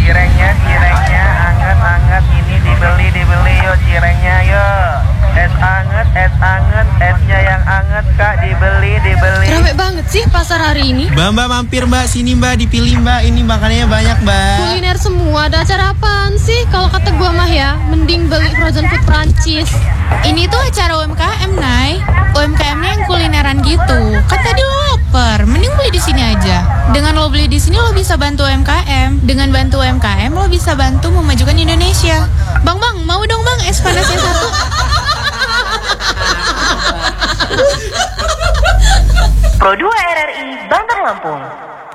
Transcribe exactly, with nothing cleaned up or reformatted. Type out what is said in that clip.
Cirengnya, cirengnya, anget-anget, ini dibeli, dibeli yuk cirengnya yuk. Es anget, es anget, esnya yang anget kak, dibeli, dibeli. Rame banget sih pasar hari ini. Mbak, mbak mampir mbak, sini mbak, dipilih mbak, ini makanannya banyak mbak. Kuliner semua, ada acara apaan sih? Kalau kata gua mah ya, mending beli frozen food Prancis. Ini tuh acara U M K M, Nay. U M K M-nya yang kulineran gitu. Kan tadi lo lapar, mending beli di sini aja. Dengan lo beli di sini lo bisa bantu U M K M. Dengan bantu U M K M lo bisa bantu memajukan Indonesia. Bang, bang, mau dong bang es panasnya satu. Pro dua R R I Bantar Lampung.